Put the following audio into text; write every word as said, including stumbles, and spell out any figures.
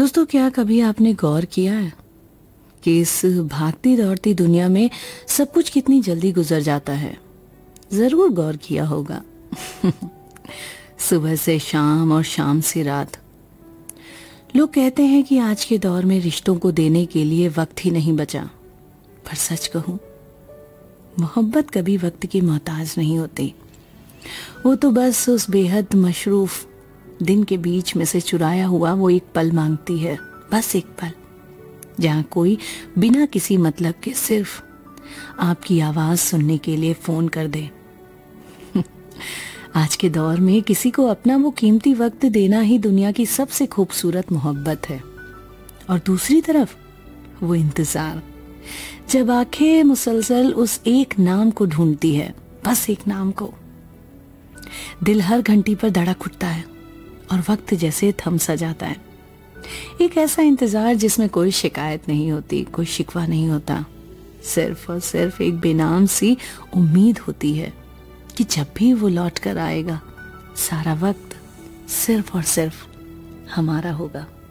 दोस्तों, क्या कभी आपने गौर किया है कि इस भागती दौड़ती दुनिया में सब कुछ कितनी जल्दी गुजर जाता है? जरूर गौर किया होगा। सुबह से शाम और शाम से रात। लोग कहते हैं कि आज के दौर में रिश्तों को देने के लिए वक्त ही नहीं बचा, पर सच कहूं, मोहब्बत कभी वक्त की मोहताज नहीं होती। वो तो बस उस बेहद मशरूफ दिन के बीच में से चुराया हुआ वो एक पल मांगती है, बस एक पल, जहां कोई बिना किसी मतलब के सिर्फ आपकी आवाज सुनने के लिए फोन कर दे। आज के दौर में किसी को अपना वो कीमती वक्त देना ही दुनिया की सबसे खूबसूरत मोहब्बत है। और दूसरी तरफ वो इंतजार, जब आंखें मुसलसल उस एक नाम को ढूंढती है, बस एक नाम को। दिल हर घंटी पर धड़क उठता है और वक्त जैसे थम सा जाता है। एक ऐसा इंतजार जिसमें कोई शिकायत नहीं होती, कोई शिकवा नहीं होता, सिर्फ और सिर्फ एक बेनाम सी उम्मीद होती है कि जब भी वो लौट कर आएगा, सारा वक्त सिर्फ और सिर्फ हमारा होगा।